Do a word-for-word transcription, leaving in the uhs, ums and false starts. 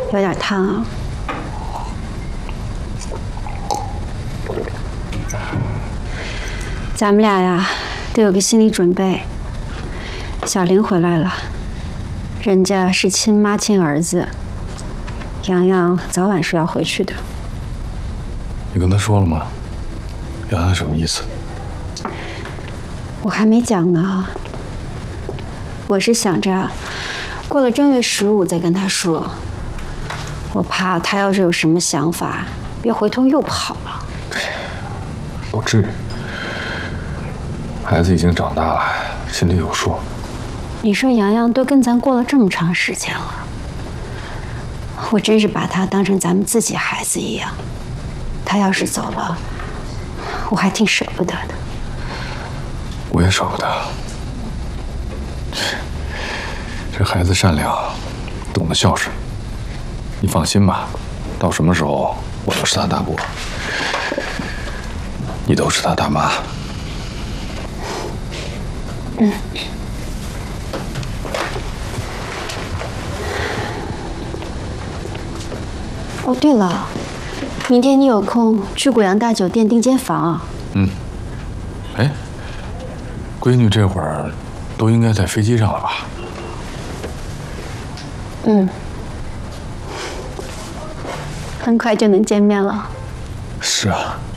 有点烫啊。咱们俩呀，得有个心理准备。小玲回来了，人家是亲妈亲儿子，洋洋早晚是要回去的。 你跟他说了吗？洋洋什么意思？ 我还没讲呢。我是想着，过了正月十五再跟他说。我怕他要是有什么想法，别回头又跑了。 不至于，孩子已经长大了，心里有数。 你说洋洋都跟咱过了这么长时间了，我真是把他当成咱们自己孩子一样。他要是走了，我还挺舍不得的。 我也舍不得。这孩子善良，懂得孝顺。你放心吧，到什么时候我都是他大伯，你都是他大妈。 嗯。哦，对了，明天你有空去古阳大酒店订间房啊？ 嗯。哎，闺女这会儿都应该在飞机上了吧？ 嗯。很快就能见面了。 是啊。